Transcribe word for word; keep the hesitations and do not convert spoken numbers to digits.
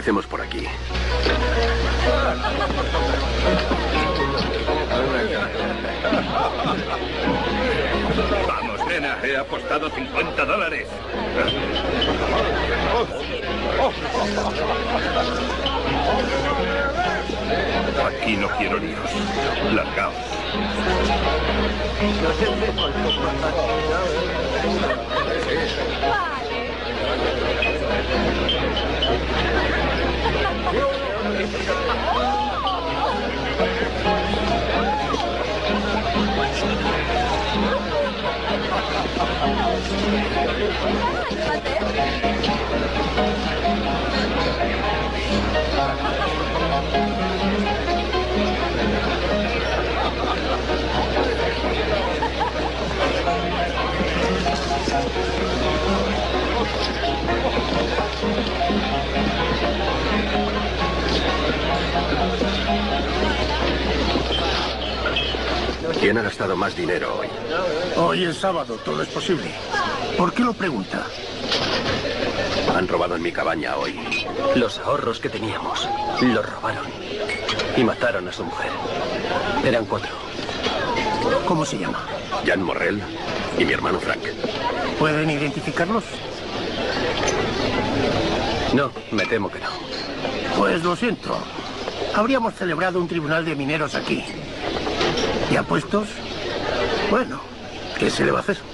Empecemos por aquí. Vamos, nena, he apostado cincuenta dólares. Aquí no quiero líos. Largaos. ¿Quién ha gastado más dinero hoy? Hoy es sábado, todo es posible. ¿Por qué lo pregunta? Han robado en mi cabaña hoy. Los ahorros que teníamos los robaron y mataron a su mujer. Eran cuatro. ¿Cómo se llama? Jan Morrell y mi hermano Frank. ¿Pueden identificarlos? No, me temo que no. Pues lo siento. Habríamos celebrado un tribunal de mineros aquí. ¿Y apuestos? Bueno, ¿qué se le va a hacer?